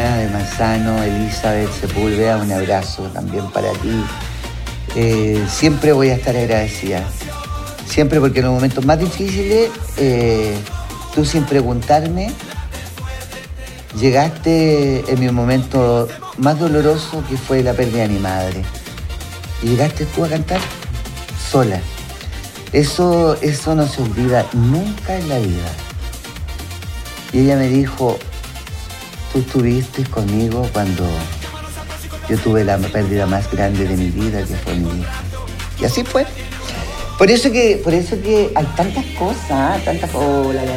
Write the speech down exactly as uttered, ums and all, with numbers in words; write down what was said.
de Manzano, Elizabeth Sepúlveda, un abrazo también para ti. Eh, siempre voy a estar agradecida. Siempre, porque en los momentos más difíciles, eh, tú sin preguntarme, llegaste en mi momento más doloroso, que fue la pérdida de mi madre. Y llegaste tú a cantar sola. Eso, eso no se olvida nunca en la vida. Y ella me dijo, tú estuviste conmigo cuando yo tuve la pérdida más grande de mi vida, que fue mi hija. Y así fue. Por eso que, por eso que hay tantas cosas, tantas... Oh, la, la,